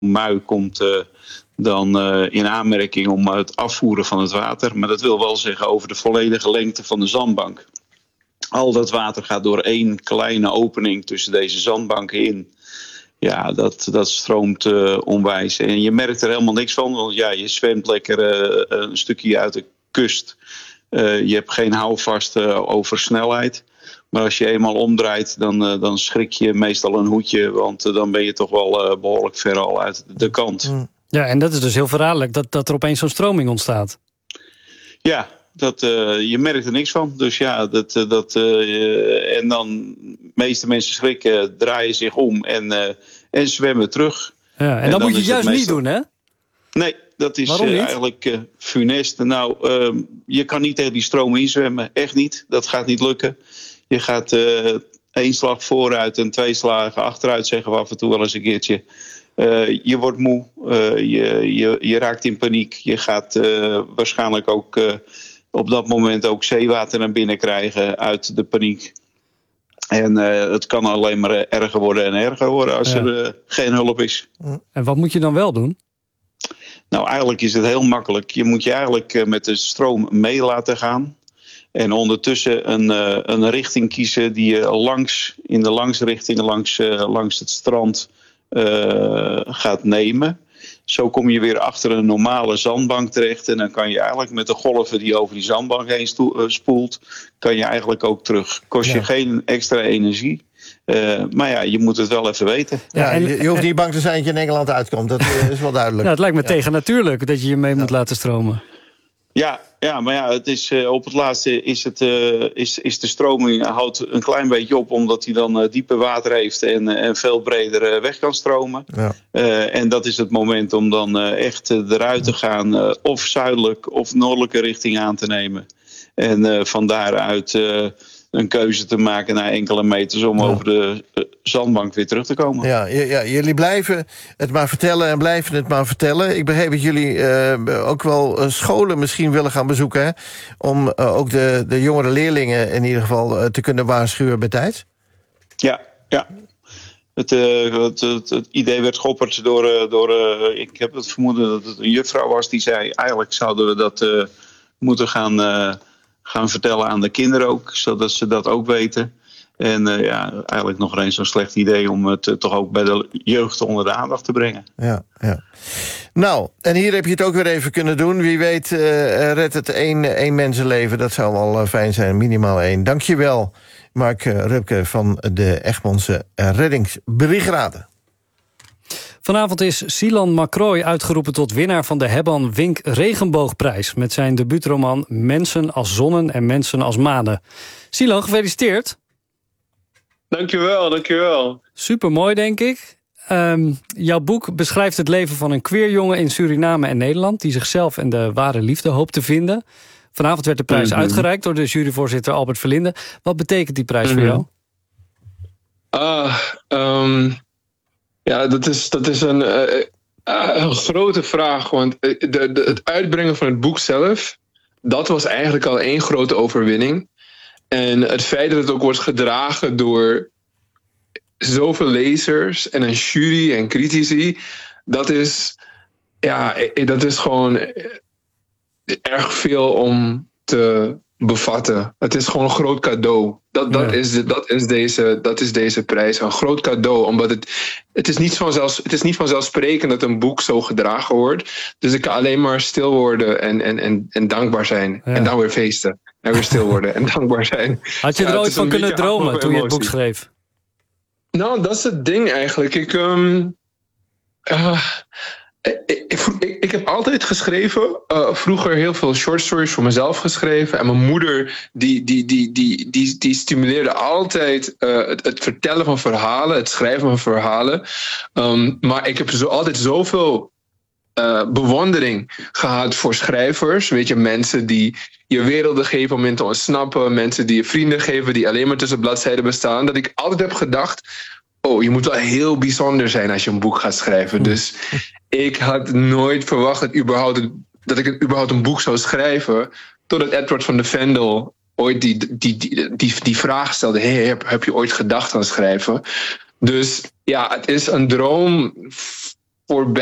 mui komt dan in aanmerking om het afvoeren van het water. Maar dat wil wel zeggen over de volledige lengte van de zandbank. Al dat water gaat door één kleine opening tussen deze zandbanken in. Ja, dat stroomt onwijs. En je merkt er helemaal niks van, want ja, je zwemt lekker een stukje uit de kust. Je hebt geen houvast over snelheid. Maar als je eenmaal omdraait, dan schrik je meestal een hoedje. Want dan ben je toch wel behoorlijk ver al uit de kant. Ja, en dat is dus heel verraderlijk dat er opeens zo'n stroming ontstaat. Ja, je merkt er niks van. Dus ja, en dan de meeste mensen schrikken, draaien zich om en zwemmen terug. Ja, en dan moet je het juist niet doen, hè? Nee, dat is eigenlijk funest. Nou, je kan niet tegen die stroom inzwemmen. Echt niet. Dat gaat niet lukken. Je gaat 1 slag vooruit en 2 slagen achteruit, zeggen we af en toe wel eens een keertje. Je wordt moe. Je raakt in paniek. Je gaat waarschijnlijk ook op dat moment ook zeewater naar binnen krijgen uit de paniek. En het kan alleen maar erger worden en erger worden als er geen hulp is. En wat moet je dan wel doen? Nou, eigenlijk is het heel makkelijk. Je moet je eigenlijk met de stroom mee laten gaan. En ondertussen een richting kiezen die je in de langsrichting langs het strand gaat nemen. Zo kom je weer achter een normale zandbank terecht. En dan kan je eigenlijk met de golven die over die zandbank heen spoelt, kan je eigenlijk ook terug. Kost je geen extra energie. Maar ja, je moet het wel even weten. Ja, je hoeft niet bang te zijn dat je in Engeland uitkomt. Dat is wel duidelijk. Ja, het lijkt me tegennatuurlijk dat je je mee moet laten stromen. Ja, maar ja, het is, op het laatste is de stroming houdt een klein beetje op, omdat hij dan dieper water heeft en veel breder weg kan stromen. Ja. En dat is het moment om dan echt eruit te gaan, of zuidelijk of noordelijke richting aan te nemen. En van daaruit een keuze te maken naar enkele meters om over de zandbank weer terug te komen. Ja, jullie blijven het maar vertellen en blijven het maar vertellen. Ik begreep dat jullie ook wel scholen misschien willen gaan bezoeken, hè? Om ook de jongere leerlingen in ieder geval te kunnen waarschuwen bij tijd. Ja. Het idee werd geopperd door ik heb het vermoeden dat het een juffrouw was die zei, eigenlijk zouden we dat moeten gaan vertellen aan de kinderen ook, zodat ze dat ook weten. En eigenlijk nog eens zo'n slecht idee om het toch ook bij de jeugd onder de aandacht te brengen. Ja. Nou, en hier heb je het ook weer even kunnen doen. Wie weet redt het één mensenleven. Dat zou wel fijn zijn, minimaal 1. Dank je wel, Mark Rupke van de Egmondse Reddingsbrigade. Vanavond is Silan Macroy uitgeroepen tot winnaar van de Hebban Wink Regenboogprijs met zijn debuutroman Mensen als zonnen en mensen als manen. Silan, gefeliciteerd. Dankjewel. Supermooi, denk ik. Jouw boek beschrijft het leven van een queerjongen in Suriname en Nederland die zichzelf en de ware liefde hoopt te vinden. Vanavond werd de prijs uitgereikt door de juryvoorzitter Albert Verlinde. Wat betekent die prijs voor jou? Ja, dat is een grote vraag. Want het uitbrengen van het boek zelf, dat was eigenlijk al 1 grote overwinning. En het feit dat het ook wordt gedragen door zoveel lezers en een jury en critici, dat is gewoon erg veel om te bevatten. Het is gewoon een groot cadeau. Dat is deze prijs. Een groot cadeau, omdat het is niet vanzelfsprekend dat een boek zo gedragen wordt. Dus ik kan alleen maar stil worden en dankbaar zijn. Ja. En dan weer feesten. En weer stil worden en dankbaar zijn. Had je er ooit van kunnen dromen toen je het boek schreef? Nou, dat is het ding eigenlijk. Ik heb altijd geschreven, vroeger heel veel short stories voor mezelf geschreven. En mijn moeder die stimuleerde altijd het vertellen van verhalen, het schrijven van verhalen. Maar ik heb altijd zoveel bewondering gehad voor schrijvers. Weet je, mensen die je werelden geven om in te ontsnappen. Mensen die je vrienden geven die alleen maar tussen bladzijden bestaan. Dat ik altijd heb gedacht, je moet wel heel bijzonder zijn als je een boek gaat schrijven. Dus ik had nooit verwacht dat ik überhaupt een boek zou schrijven. Totdat Edward van de Vendel ooit die vraag stelde. Hey, heb je ooit gedacht aan schrijven? Dus ja, het is een droom voorbij